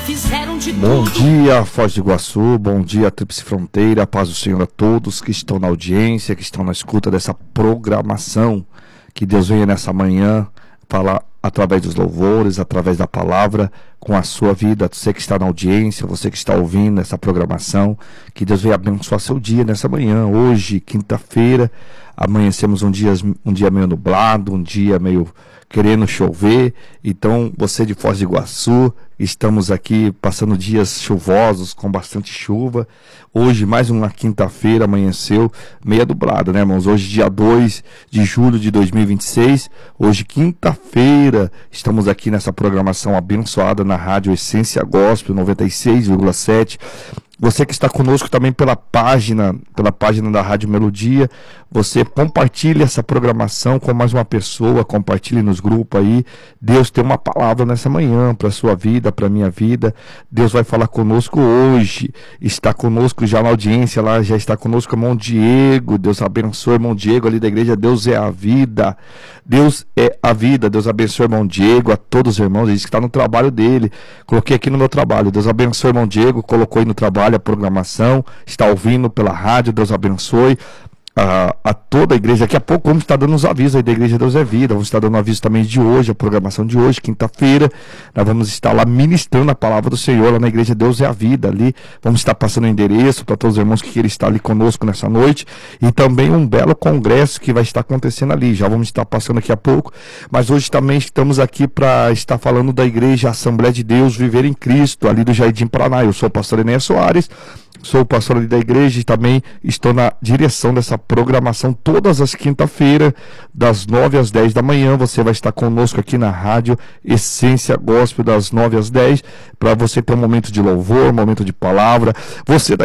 fizeram de Bom tudo. dia, Foz do Iguaçu, bom dia, Tríplice Fronteira, paz do Senhor a todos que estão na audiência, que estão na escuta dessa programação. Que Deus venha nessa manhã falar através dos louvores, através da palavra, com a sua vida. Você que está na audiência, você que está ouvindo essa programação, que Deus venha abençoar seu dia nessa manhã. Hoje, quinta-feira, amanhecemos um dia meio nublado, um dia meio querendo chover. Então, você de Foz do Iguaçu, estamos aqui passando dias chuvosos, com bastante chuva. Hoje, mais uma quinta-feira, amanheceu meia nublada, né, irmãos? Hoje, dia 2 de julho de 2026, hoje, quinta-feira, estamos aqui nessa programação abençoada na Rádio Essência Gospel 96,7. Você que está conosco também pela página da Rádio Melodia, você compartilhe essa programação com mais uma pessoa, compartilhe nos grupos aí. Deus tem uma palavra nessa manhã para a sua vida, para a minha vida. Deus vai falar conosco hoje, está conosco já na audiência, lá já está conosco o irmão Diego. Deus abençoe o irmão Diego ali da igreja Deus é a Vida. Deus é a vida. Deus abençoe o irmão Diego, a todos os irmãos. Ele diz que está no trabalho dele. Coloquei aqui no meu trabalho. Deus abençoe o irmão Diego, colocou aí no trabalho a programação, está ouvindo pela rádio. Deus abençoe a toda a igreja. Daqui a pouco vamos estar dando uns avisos aí da igreja Deus é Vida. Vamos estar dando um aviso também de hoje, a programação de hoje, quinta-feira. Nós vamos estar lá ministrando a palavra do Senhor lá na igreja Deus é a Vida ali. Vamos estar passando o endereço para todos os irmãos que querem estar ali conosco nessa noite, e também um belo congresso que vai estar acontecendo ali. Já vamos estar passando daqui a pouco, mas hoje também estamos aqui para estar falando da igreja Assembleia de Deus Viver em Cristo, ali do Jardim Paraná. Eu sou o pastor Enéas Soares, sou o pastor ali da igreja e também estou na direção dessa programação todas as quinta-feiras, das 9 às 10 da manhã. Você vai estar conosco aqui na Rádio Essência Gospel, das 9 às 10, para você ter um momento de louvor, um momento de palavra. Você